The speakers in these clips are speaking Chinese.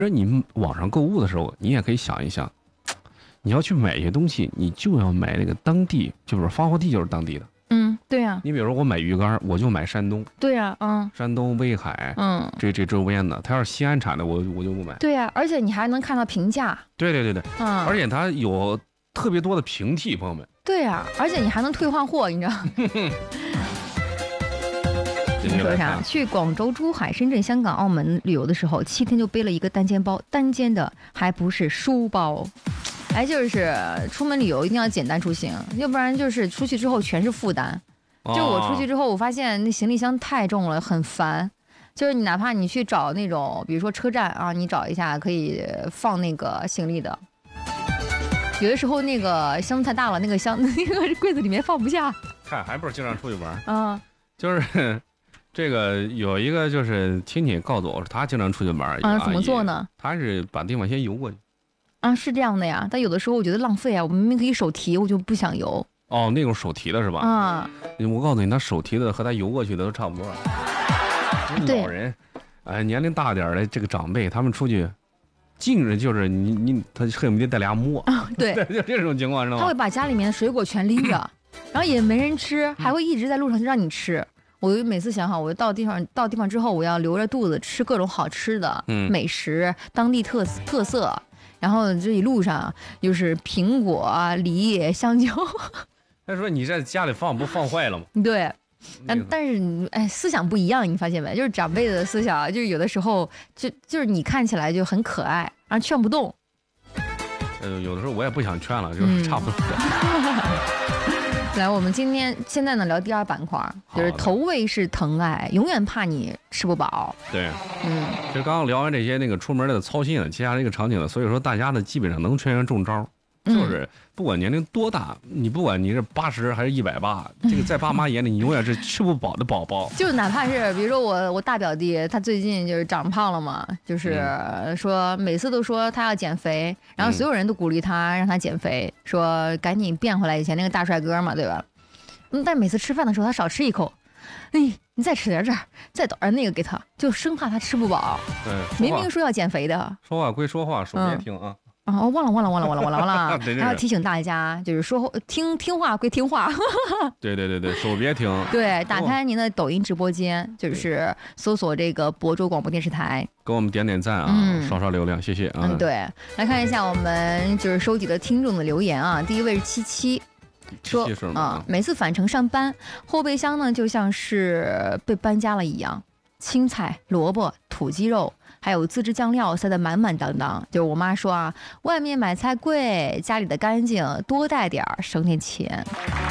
而你网上购物的时候，你也可以想一想，你要去买一些东西，你就要买那个当地，就是发货地就是当地的。 对呀。 你比如说我买鱼竿，我就买山东。 对呀， 山东威海，这周边的，它要是西安产的，我就不买。 对呀，而且你还能看到评价。 对，而且它有特别多的平替，朋友们。 对呀，而且你还能退换货，你知道。你说啥？去广州、珠海、深圳、香港、澳门旅游的时候，7天就背了一个单肩包，单肩的还不是书包。哎，就是出门旅游一定要简单出行，要不然就是出去之后全是负担。就我出去之后，我发现那行李箱太重了，很烦。就是你哪怕你去找那种，比如说车站啊，你找一下可以放那个行李的。有的时候那个箱子太大了，那个柜子里面放不下。 看，还不是经常出去玩就是这个有一个就是亲戚告诉我，他经常出去玩怎么做呢？ 他是把地方先游过去。 是这样的呀。但有的时候我觉得浪费啊，我明明可以手提，我就不想游。 那种手提的是吧？我告诉你，他手提的和他游过去的都差不多。老人，年龄大点的这个长辈，他们出去，近着就是他恨不得带俩摸。 对， 就这种情况，知道吗？ 他会把家里面的水果全拎着，然后也没人吃，还会一直在路上就让你吃。我每次想好，我到地方之后，我要留着肚子吃各种好吃的美食，当地特色。然后这一路上就是苹果、梨、香蕉。 他说你在家里不放坏了吗？ 对。但是思想不一样，你发现没？就是长辈的思想，就是有的时候就是你看起来就很可爱，然后劝不动。 有的时候我也不想劝了，就是差不多。 来，我们现在呢聊第2板块，就是头位是疼爱，永远怕你吃不饱。 对，其实刚刚聊完这些那个出门的操心了，接下来这个场景了，所以说大家呢基本上能全员中招。就是不管年龄多大，你不管你是80还是180，这个在爸妈眼里你永远是吃不饱的宝宝。 就哪怕是比如说我大表弟，他最近就是长胖了嘛，就是说每次都说他要减肥，然后所有人都鼓励他让他减肥，说赶紧变回来以前那个大帅哥嘛，对吧？但每次吃饭的时候他少吃一口，你再吃点这儿，再倒点那个给他，就生怕他吃不饱。 对， 明明说要减肥的， 说话归说话，手别听啊。 忘了，还要提醒大家，就是听话归听话。 对，手别听。 对，打开您的抖音直播间，就是搜索这个亳州广播电视台， 给我们点赞啊，刷流量，谢谢啊。 对，来看一下我们就是收集的听众的留言啊。第一位是77，说每次返程上班，后备箱呢就像是被搬家了一样，青菜、萝卜、土鸡肉。还有自制酱料塞得满满当当，就是我妈说啊，外面买菜贵，家里的干净，多带点省点钱。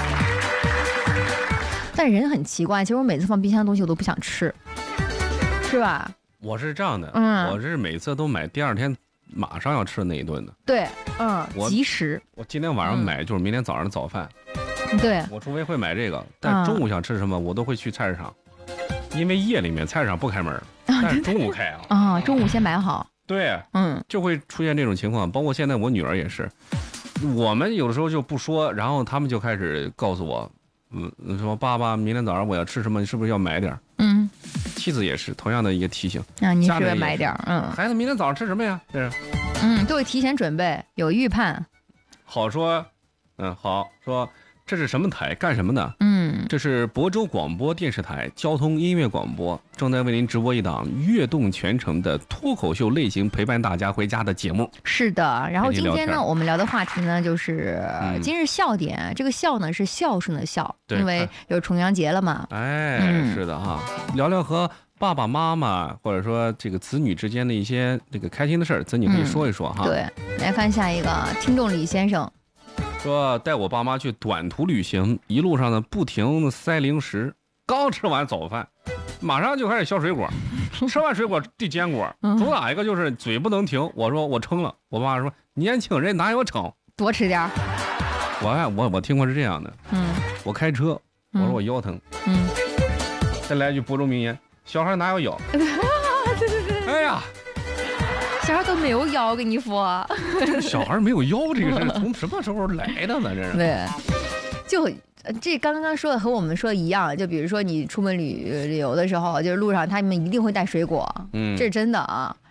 但人很奇怪，其实我每次放冰箱的东西我都不想吃，是吧？ 我是这样的，我是每次都买第2天马上要吃的那一顿的。 对，及时。 我今天晚上买就是明天早上的早饭。 对， 我除非会买这个，但中午想吃什么我都会去菜市场，因为夜里面菜市场不开门。但是中午开中午先买好。 对，就会出现这种情况。包括现在我女儿也是，我们有的时候就不说，然后他们就开始告诉我，说爸爸，明天早上我要吃什么，你是不是要买点？妻子也是同样的一个提醒， 你是不是买点？ 孩子明天早上吃什么呀？这是， 都会提前准备，有预判。 好说，好说。这是什么台？干什么的？这是亳州广播电视台交通音乐广播，正在为您直播一档跃动全城的脱口秀类型，陪伴大家回家的节目。是的，然后今天呢，我们聊的话题呢，就是今日笑点。这个笑呢是孝顺的孝，因为有重阳节了嘛。是的哈，聊聊和爸爸妈妈或者说这个子女之间的一些这个开心的事儿，子女可以说一说哈。对，来看下一个听众李先生。说带我爸妈去短途旅行，一路上呢不停塞零食，刚吃完早饭，马上就开始削水果，吃完水果递坚果，主打一个就是嘴不能停。我说我撑了，我爸说年轻人哪有撑，多吃点。我听过是这样的，我开车，我说我腰疼，再来一句亳州名言，小孩哪有腰？对，哎呀。小孩都没有腰，跟你说。小孩没有腰，这个是从什么时候来的呢？这是对，就这刚刚说的和我们说的一样。就比如说你出门旅游的时候，就是路上他们一定会带水果，这是真的啊。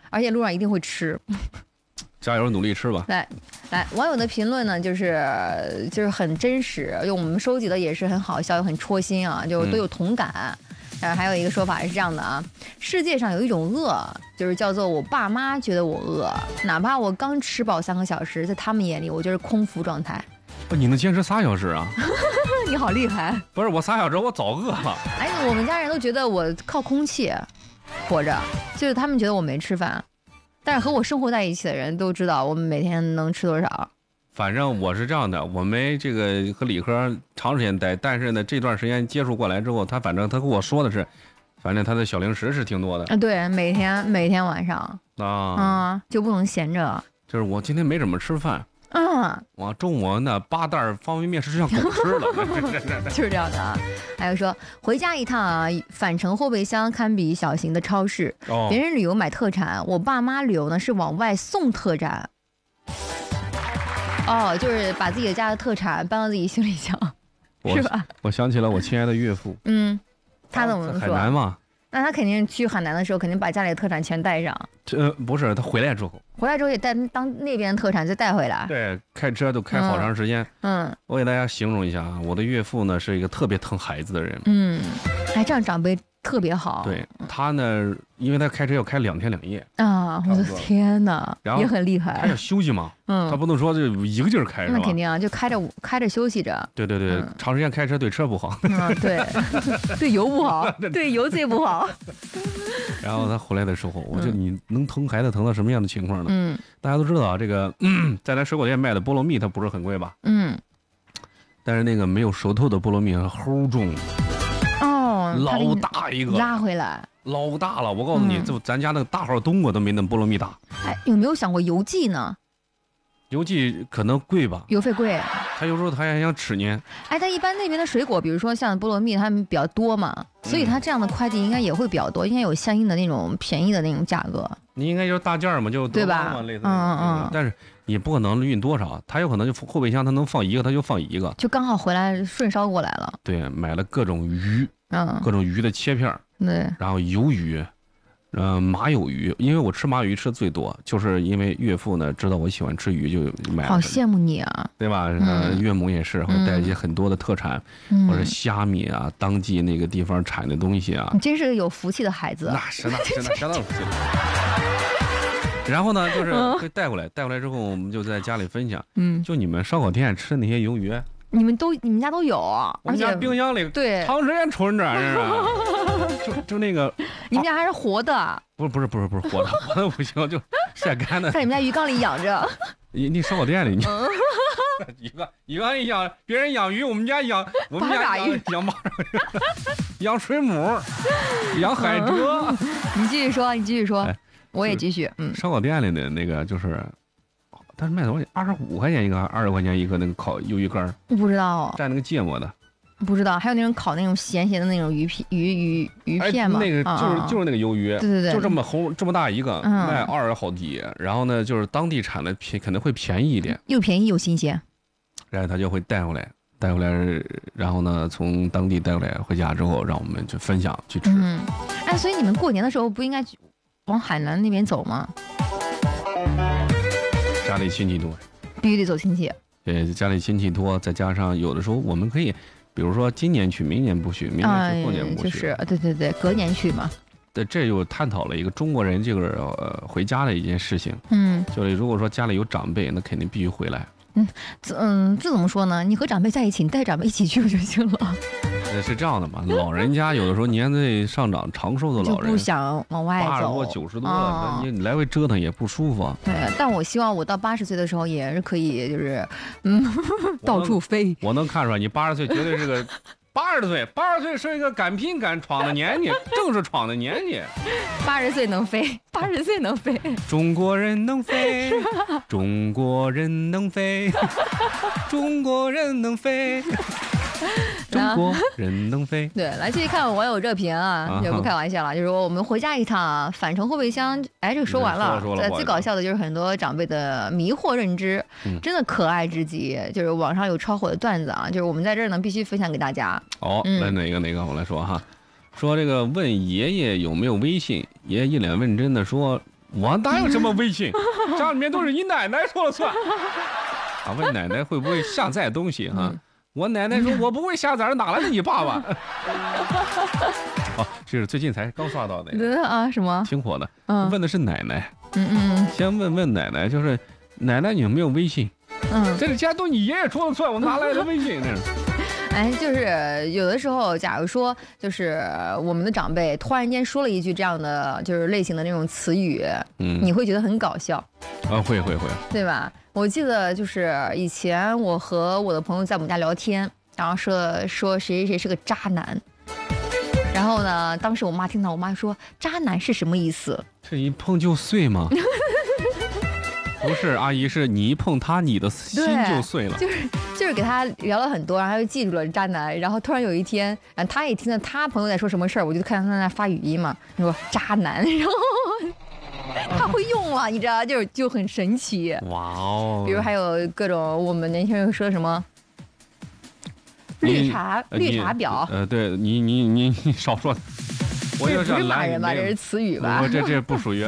而且路上一定会吃。 加油，努力吃吧。 来，网友的评论呢，就是很真实，就我们收集的也是很好笑，又很戳心啊，就都有同感。还有一个说法是这样的啊，世界上有一种饿，就是叫做我爸妈觉得我饿，哪怕我刚吃饱3个小时，在他们眼里我就是空腹状态。 你能坚持3小时啊？ 你好厉害！ 不是我3小时，我早饿了。 哎，我们家人都觉得我靠空气活着，就是他们觉得我没吃饭。但是和我生活在一起的人都知道我们每天能吃多少。 反正我是这样的，我没这个和李科长时间待，但是呢这段时间接触过来之后，他跟我说的是，反正他的小零食是挺多的。 对，每天晚上就不能闲着。 就是我今天没怎么吃饭。我中午那8袋方便面是像狗吃了。 就是这样的啊。还有说回家一趟啊，返程后备箱堪比小型的超市。别人旅游买特产，我爸妈旅游呢是往外送特产。就是把自己的家的特产搬到自己行李箱，是吧？我想起了我亲爱的岳父。 他怎么说？ 海南嘛。 那他肯定去海南的时候，肯定把家里的特产全带上。 不是，他回来之后也当那边的特产再带回来。 对，开车都开好长时间。我给大家形容一下啊，我的岳父呢是一个特别疼孩子的人。 这样长辈特别好。 对他呢，因为他开车要开2天2夜啊，我的天哪，也很厉害。 他要休息嘛，他不能说就一个劲儿开。 那肯定啊，就开着休息着。 对，长时间开车对车不好。 对，对油不好，对油最不好。 然后他回来的时候，我说你能疼孩子疼到什么样的情况呢？大家都知道啊，这个在咱水果店卖的菠萝蜜它不是很贵吧？但是那个没有熟透的菠萝蜜齁重。老大一个， 拉回来， 老大了。我告诉你，就咱家那个大号冬瓜都没那菠萝蜜大。 有没有想过邮寄呢？ 邮寄可能贵吧， 邮费贵。 他有时候他还想吃呢。 但一般那边的水果，比如说像菠萝蜜，他们比较多嘛，所以他这样的快递应该也会比较多，应该有相应的那种便宜的那种价格。 你应该就是大件嘛，就对吧？ 类似但是你不可能运多少，他有可能就后备箱他能放一个，他就放一个， 就刚好回来顺捎过来了。 对，买了各种鱼。各种鱼的切片， 对， 然后鱿鱼，马友鱼，因为我吃马友鱼吃的最多，就是因为岳父呢知道我喜欢吃鱼，就买了。 好羡慕你啊， 对吧？岳母也是会带一些很多的特产，或者虾米啊，当季那个地方产的东西啊。 你真是个有福气的孩子。 那是相当有福气。然后呢，就是会带过来之后，我们就在家里分享。就你们烧烤店吃的那些鱿鱼。 你们家都有， 而且冰箱里对长时间存着，是吧？就那个， 你们家还是活的？ 不是活的不行，就晒干的， 在你们家鱼缸里养着。 你烧烤店里，鱼缸里养，别人养鱼，我们家养马养水母，养海蜇。 你继续说，我也继续。 烧烤店里的那个就是。他是卖多少钱？25块钱一个，20块钱一个那个烤鱿鱼干。 不知道蘸那个芥末的。 不知道，还有那种烤那种咸的那种鱼片嘛。 那个就是那个鱿鱼， 对， 就这么红这么大一个，卖20好几。然后呢，就是当地产的可能会便宜一点， 又便宜又新鲜。 然后他就会带回来，然后呢从当地带回来，回家之后让我们去分享去吃。 所以你们过年的时候不应该往海南那边走吗？ 家里亲戚多， 必须得走亲戚。 对，家里亲戚多，再加上有的时候我们可以，比如说今年去，明年不去，明年去，后年不去， 就是对，隔年去嘛。 对，这又探讨了一个中国人这个回家的一件事情。就是如果说家里有长辈，那肯定必须回来。 这怎么说呢？你和长辈在一起，你带长辈一起去就行了。 是这样的嘛，老人家有的时候年岁上涨，长寿的老人就不想往外走 ，80多90多了，你来回折腾也不舒服。 对，但我希望我到80岁的时候也是可以，就是到处飞。 我能看出来，你80岁绝对是个80岁是一个敢拼敢闯的年纪，正是闯的年纪。 80岁能飞，80岁能飞。 中国人能飞，中国人能飞，中国人能飞。中国人能飞。 对，来继续看网友热评啊，也不开玩笑了，就是说我们回家一趟，返程后备箱，这个说完了。最搞笑的就是很多长辈的迷惑认知，真的可爱至极。就是网上有超火的段子啊，就是我们在这儿呢必须分享给大家。 来哪个我来说哈，说这个问爷爷有没有微信，爷爷一脸问真的说我哪有什么微信？家里面都是你奶奶说了算。啊，问奶奶会不会下载东西哈？我奶奶说我不会下载，哪来的你爸爸？哦，这是最近才刚刷到的啊，什么？ 挺火的。问的是奶奶。先问奶奶，就是奶奶你有没有微信？这是家都你爷爷说了算，我哪来的微信？ 哎，就是有的时候，假如说就是我们的长辈突然间说了一句这样的就是类型的那种词语，你会觉得很搞笑。 啊，会， 对吧？我记得就是以前我和我的朋友在我们家聊天，然后说谁是个渣男，然后呢，当时我妈听到，我妈说渣男是什么意思？ 这一碰就碎吗？不是，阿姨，是你一碰他，你的心就碎了。 就是给他聊了很多，然后他就记住了渣男。然后突然有一天，他也听到他朋友在说什么事儿，我就看他在那发语音嘛，说渣男，然后他会用了，你知道，就很神奇。 哇哦！ 比如还有各种我们年轻人说什么绿茶婊。 对你少说。我这不是骂人吧？这是词语吧？ 这不属于。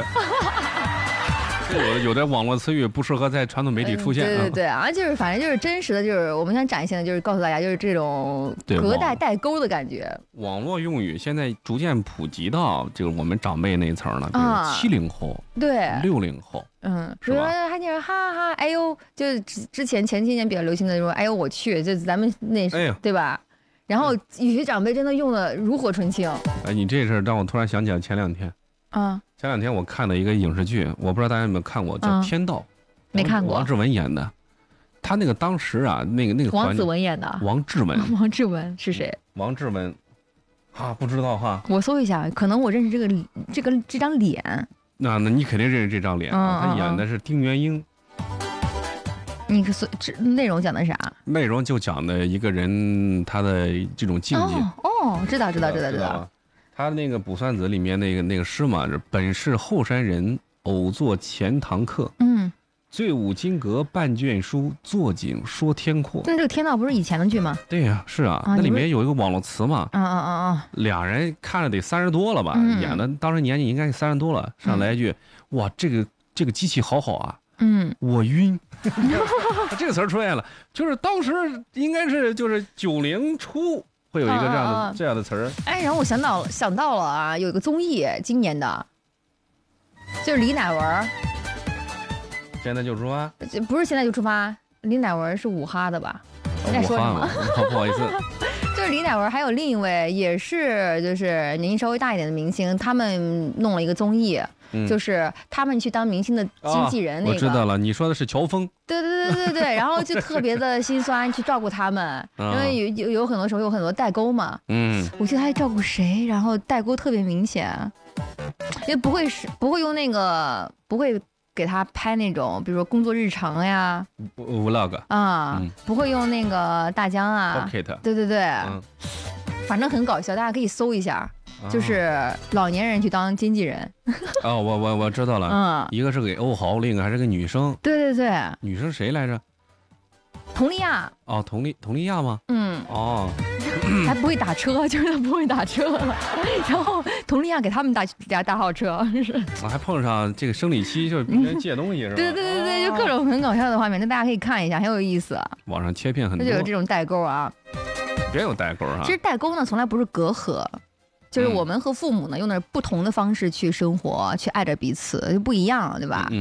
有的网络词语不适合在传统媒体出现。 对啊，就是反正就是真实的，就是我们想展现的，就是告诉大家，就是这种隔代代沟的感觉。 网络用语现在逐渐普及到就是我们长辈那一层了，比如70后、 对 60后， 比如说还那哈哈，哎呦，就之前前几年比较流行的说，哎呦我去，就咱们那对吧？然后有些长辈真的用的炉火纯青。 哎，你这事儿让我突然想起来前两天。前两天我看了一个影视剧，我不知道大家有没有看过，叫《天道》。 没看过。 王志文演的，他那个当时啊，那个王子文演的。 王志文。 王志文是谁？ 王志文，不知道哈。 我搜一下，可能我认识这张脸。 那你肯定认识这张脸。他演的是丁元英。 你内容讲的啥？ 内容就讲的一个人他的这种境界。 知道。 他那个《卜算子》里面那个诗嘛，本是后山人，偶作钱塘客。醉舞金阁半卷书，坐井说天阔。 那这个《天道》不是以前的剧吗？ 对呀，是啊，那里面有一个网络词嘛。俩人看着得30多了吧，演的当时年纪应该是30多了，上来一句，哇，这个机器好啊。我晕。这个词儿出现了，就是当时应该是就是90初。会有一个这样的词儿。 哎，然后我想到了啊，有一个综艺，今年的，就是李乃文。 现在就出发？ 不是现在就出发，李乃文是武哈的吧？ 武哈吗？不好意思。 就是李乃文还有另一位也是就是年纪稍微大一点的明星，他们弄了一个综艺。就是他们去当明星的经纪人， 我知道了，你说的是乔峰。 对，然后就特别的心酸，去照顾他们，因为有很多时候有很多代沟嘛。我记得他还照顾谁，然后代沟特别明显，因为不会用那个，不会给他拍那种，比如说工作日常呀 ，vlog 不会用那个大疆啊，对，反正很搞笑，大家可以搜一下。就是老年人去当经纪人。 我知道了。一个是给欧豪，另一个还是个女生。 对。 女生谁来着？ 佟丽娅。 佟丽娅吗？ 还不会打车，就是他不会打车，然后佟丽娅给他们打好车， 还碰上这个生理期，就是别人借东西是吧？ 对，就各种很搞笑的画面，那大家可以看一下，很有意思。 网上切片很多， 那就有这种代沟啊。 别有代沟啊。 其实代沟呢，从来不是隔阂。就是我们和父母呢，用的不同的方式去生活，去爱着彼此，就不一样，对吧？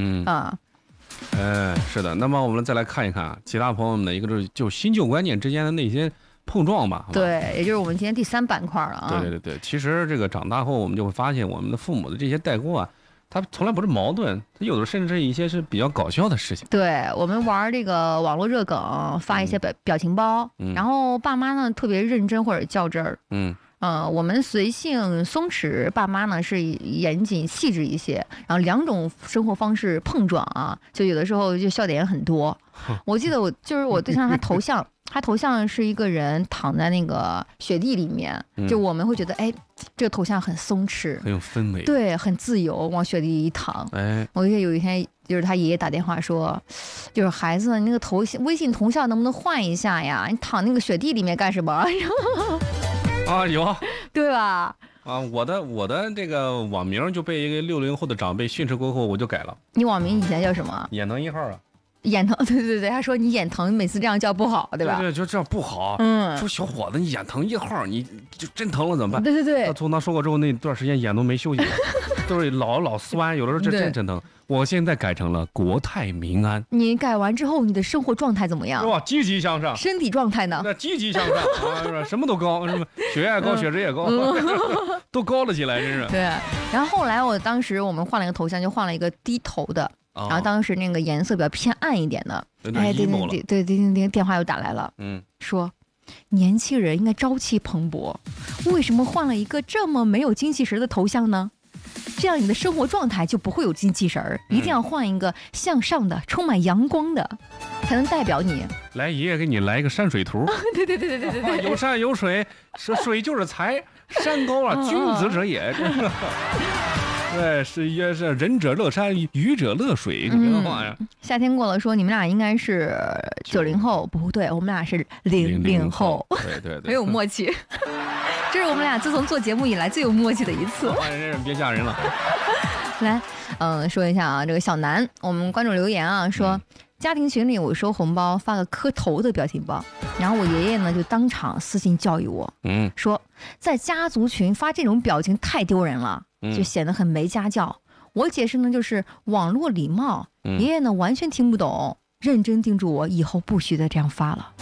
是的。那么我们再来看一看其他朋友们的一个就新旧观念之间的那些碰撞吧。 对，也就是我们今天第3板块了啊。 对。其实这个长大后，我们就会发现我们的父母的这些代沟啊，它从来不是矛盾，它有的甚至是一些是比较搞笑的事情。 对，我们玩这个网络热梗，发一些表情包，然后爸妈呢特别认真或者较真儿。我们随性松弛，爸妈呢是严谨细致一些，然后2种生活方式碰撞啊，就有的时候就笑点很多。我记得我对象他头像，他头像是一个人躺在那个雪地里面，就我们会觉得哎，这个头像很松弛， 很有氛围， 对，很自由，往雪地里一躺。我记得有一天就是他爷爷打电话说，就是孩子，你那个微信头像能不能换一下呀？你躺那个雪地里面干什么？ 有， 对吧？ 啊，我的这个网名就被一个60后的长辈训斥过后，我就改了。 你网名以前叫什么？ 眼疼1号啊。 眼疼，对，他说你眼疼，每次这样叫不好，对吧？ 对，就这样不好。说小伙子，你眼疼1号，你就真疼了怎么办？ 对。 从他说过之后，那段时间眼都没休息，都是老酸，有的时候就真疼。我现在改成了国泰民安。 你改完之后，你的生活状态怎么样？ 哇，积极向上。 身体状态呢？ 那积极向上啊，什么都高，什么血压也高，血脂也高，都高了起来，真是。对。 然后后来当时我们换了一个头像，就换了一个低头的。然后当时那个颜色比较偏暗一点的，哎，对，电话又打来了，说年轻人应该朝气蓬勃，为什么换了一个这么没有精气神的头像呢？这样你的生活状态就不会有精气神儿，一定要换一个向上的、充满阳光的，才能代表你。 来，爷爷给你来一个山水图。 对， 有山有水，水就是财，山高啊，君子者也。对，也是仁者乐山，愚者乐水，这个话呀。 夏天过了，说你们俩应该是90后，不对，我们俩是00后。 对， 很有默契。这是我们俩自从做节目以来最有默契的一次。 别吓人了。 来，说一下啊，这个小南，我们观众留言啊，说家庭群里我收红包发个磕头的表情包，然后我爷爷呢就当场私信教育我，说在家族群发这种表情太丢人了。就显得很没家教。我解释呢，就是网络礼貌。爷爷呢完全听不懂，认真叮嘱我以后不许再这样发了。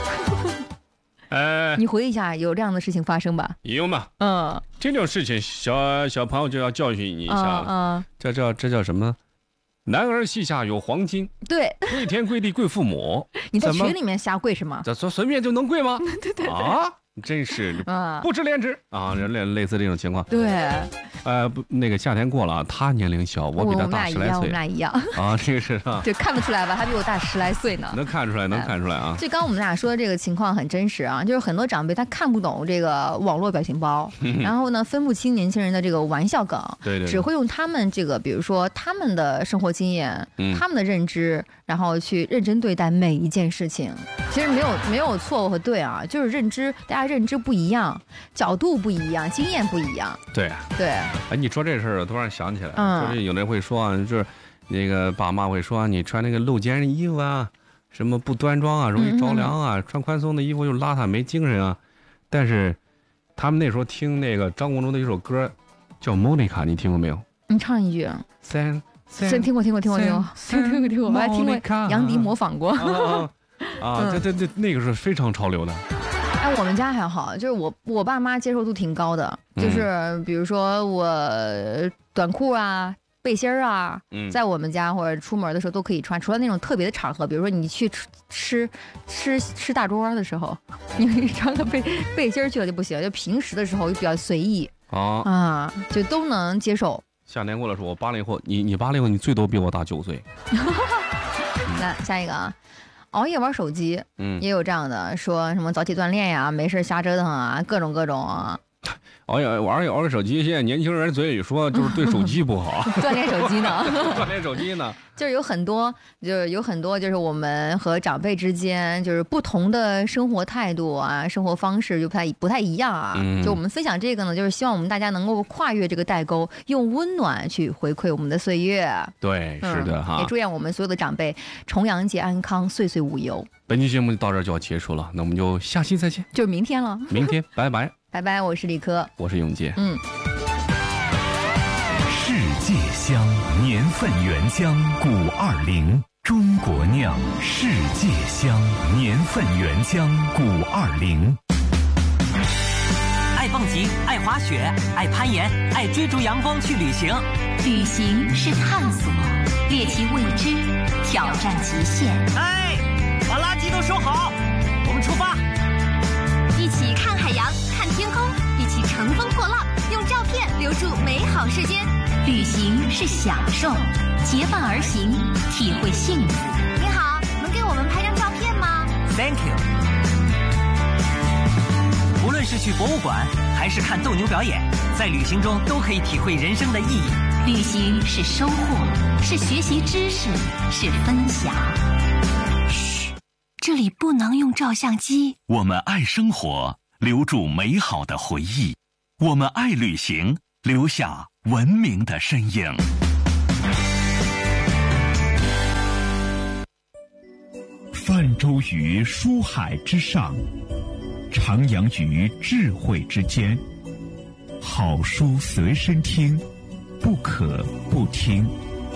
你回忆一下，有这样的事情发生吧？ 有嘛？这种事情小朋友就要教训你一下了。这叫什么？男儿膝下有黄金。对，跪天跪地跪父母。 你在群里面瞎跪是吗？ 这随便就能跪吗？ 对啊！真是不知廉耻啊！类似这种情况。 对， 那个夏天过了，他年龄小，我比他大10来岁。 我们俩一样啊，这个是啊， 这看得出来吧？他比我大10来岁呢。 能看出来啊！ 就刚我们俩说的这个情况很真实啊，就是很多长辈他看不懂这个网络表情包，然后呢分不清年轻人的这个玩笑梗， 对， 只会用他们这个，比如说他们的生活经验，他们的认知，然后去认真对待每一件事情。其实没有错误和对啊，就是认知，大家认知不一样，角度不一样，经验不一样。 对。哎，你说这事儿，我突然想起来，就是有人会说啊，就是那个爸妈会说，你穿那个露肩的衣服啊，什么不端庄啊，容易着凉啊，穿宽松的衣服又邋遢没精神啊。但是他们那时候听那个张国荣的一首歌叫《莫妮卡》，你听过没有？你唱一句。听过，我还听过杨迪模仿过。 对，那个是非常潮流的。 哎，我们家还好，就是我爸妈接受度挺高的，就是比如说我短裤啊、背心啊，在我们家或者出门的时候都可以穿，除了那种特别的场合，比如说你去吃大桌的时候，你穿个背心去了就不行，就平时的时候就比较随意就都能接受。 夏天过来说，我80后，你80后，你最多比我大9岁。 来下一个啊。熬夜玩手机，也有这样的，说什么早起锻炼呀，没事瞎折腾啊，各种啊。 熬夜玩手机，现在年轻人嘴里说就是对手机不好， 锻炼手机呢， 锻炼手机呢， 就是有很多，就是我们和长辈之间就是不同的生活态度啊，生活方式就不太一样啊。就我们分享这个呢，就是希望我们大家能够跨越这个代沟，用温暖去回馈我们的岁月。 对，是的哈。 也祝愿我们所有的长辈重阳节安康，岁岁无忧。 本期节目到这儿就要结束了，那我们就下期再见， 就是明天了。 明天，拜拜。 拜拜，我是李科， 我是永杰。 世界香，年份原浆古20，中国酿。世界香，年份原浆古20。 爱蹦极，爱滑雪，爱攀岩，爱追逐阳光去旅行。 旅行是探索，猎奇未知，挑战极限。 哎，把垃圾都收好，我们出发。 一起看海洋，看天空，一起乘风破浪，用照片留住美好瞬间。旅行是享受，结伴而行，体会幸福。 你好，能给我们拍张照片吗？ Thank you。 无论是去博物馆，还是看斗牛表演，在旅行中都可以体会人生的意义。 旅行是收获，是学习知识，是分享。嘘，这里不能用照相机。 我们爱生活，留住美好的回忆。 我们爱旅行，留下文明的身影。泛舟于书海之上，徜徉于智慧之间。好书随身听，不可不听。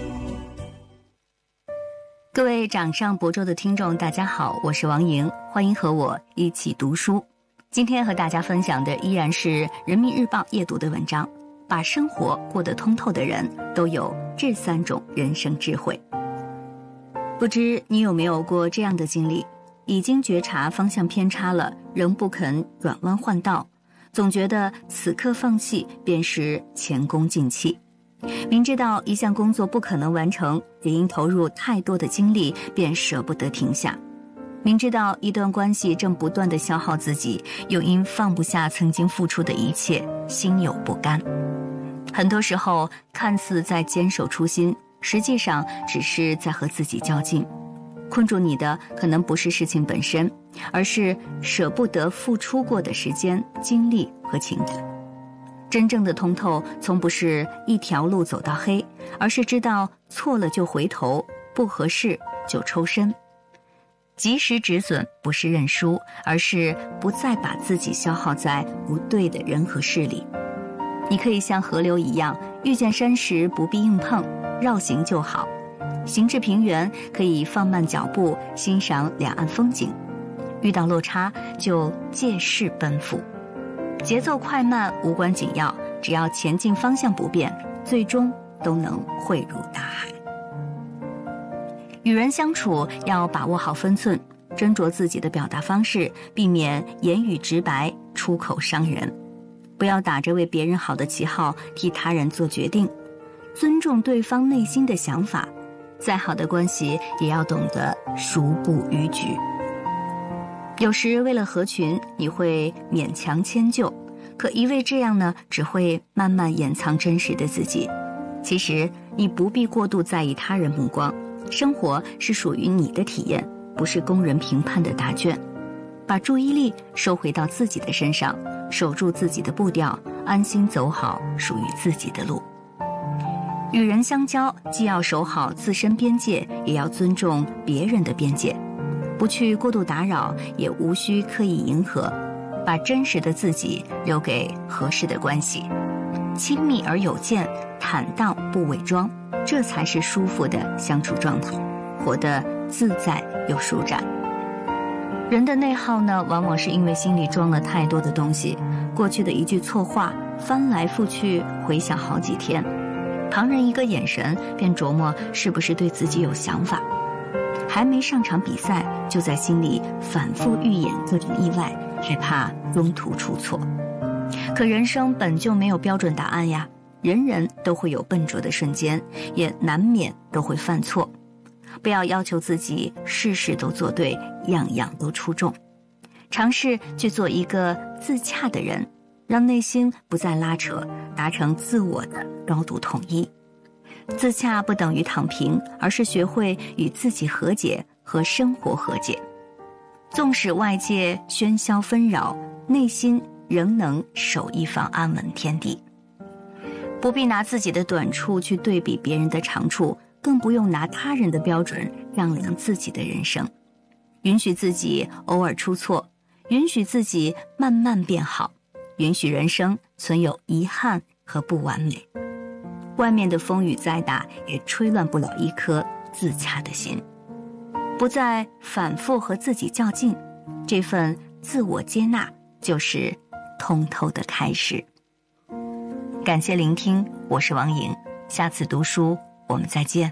各位掌上亳州的听众，大家好，我是王莹，欢迎和我一起读书。今天和大家分享的依然是人民日报夜读的文章，把生活过得通透的人都有这3种人生智慧。不知你有没有过这样的经历，已经觉察方向偏差了，仍不肯转弯换道，总觉得此刻放弃便是前功尽弃。明知道一项工作不可能完成，也因投入太多的精力便舍不得停下。明知道一段关系正不断地消耗自己，又因放不下曾经付出的一切，心有不甘。很多时候看似在坚守初心，实际上只是在和自己较劲。困住你的可能不是事情本身，而是舍不得付出过的时间、精力和情感。真正的通透从不是一条路走到黑，而是知道错了就回头，不合适就抽身。及时止损不是认输，而是不再把自己消耗在不对的人和事里。你可以像河流一样，遇见山时不必硬碰，绕行就好。行至平原，可以放慢脚步，欣赏两岸风景。遇到落差就借势奔赴。节奏快慢无关紧要，只要前进方向不变，最终都能汇入大海。与人相处要把握好分寸，斟酌自己的表达方式，避免言语直白，出口伤人。不要打着为别人好的旗号替他人做决定，尊重对方内心的想法。再好的关系也要懂得熟不逾矩。有时为了合群，你会勉强迁就，可一味这样呢，只会慢慢掩藏真实的自己。其实你不必过度在意他人目光，生活是属于你的体验，不是工人评判的答卷。把注意力收回到自己的身上，守住自己的步调，安心走好属于自己的路。与人相交，既要守好自身边界，也要尊重别人的边界。不去过度打扰，也无需刻意迎合，把真实的自己留给合适的关系。亲密而有间，坦荡不伪装，这才是舒服的相处状态，活得自在又舒展。人的内耗呢，往往是因为心里装了太多的东西，过去的一句错话，翻来覆去回想好几天，旁人一个眼神便琢磨是不是对自己有想法。还没上场比赛，就在心里反复预演各种意外，害怕中途出错。可人生本就没有标准答案呀，人人都会有笨拙的瞬间，也难免都会犯错。不要要求自己事事都做对，样样都出众。尝试去做一个自洽的人，让内心不再拉扯，达成自我的高度统一。自洽不等于躺平，而是学会与自己和解，和生活和解。纵使外界喧嚣纷扰，内心仍能守一方安稳天地。不必拿自己的短处去对比别人的长处，更不用拿他人的标准丈量自己的人生。允许自己偶尔出错，允许自己慢慢变好，允许人生存有遗憾和不完美。外面的风雨再大，也吹乱不了一颗自洽的心。不再反复和自己较劲，这份自我接纳就是通透的开始。感谢聆听，我是王莹，下次读书我们再见。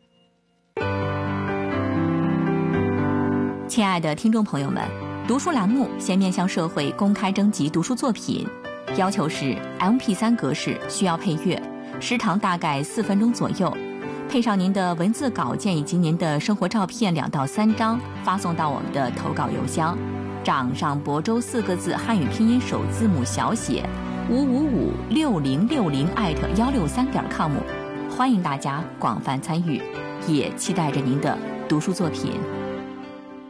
亲爱的听众朋友们，读书栏目现面向社会公开征集读书作品，要求是 MP3 格式，需要配乐，时长大概4分钟左右，配上您的文字稿件以及您的生活照片2到3张，发送到我们的投稿邮箱，掌上亳州4个字汉语拼音首字母小写5556060@163.com，欢迎大家广泛参与，也期待着您的读书作品。